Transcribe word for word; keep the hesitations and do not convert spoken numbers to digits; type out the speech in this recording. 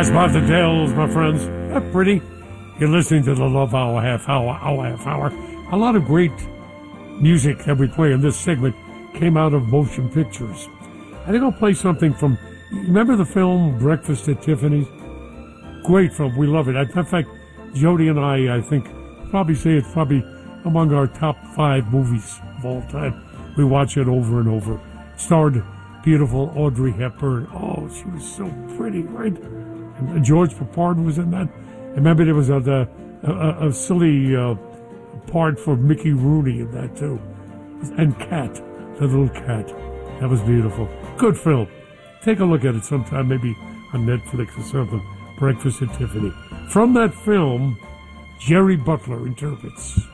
about the Dells, my friends. They're pretty. You're listening to the Love Hour, half hour, hour, half hour. A lot of great music that we play in this segment came out of motion pictures. I think I'll play something from, remember the film Breakfast at Tiffany's? Great film. We love it. In fact, Jody and I, I think, probably say it's probably among our top five movies of all time. We watch it over and over. Starred beautiful Audrey Hepburn. Oh, she was so pretty, right? And George Papard was in that. I remember there was a, the, a, a silly uh, part for Mickey Rooney in that, too. And Cat, the little cat. That was beautiful. Good film. Take a look at it sometime, maybe on Netflix or something. Breakfast at Tiffany. From that film, Jerry Butler interprets.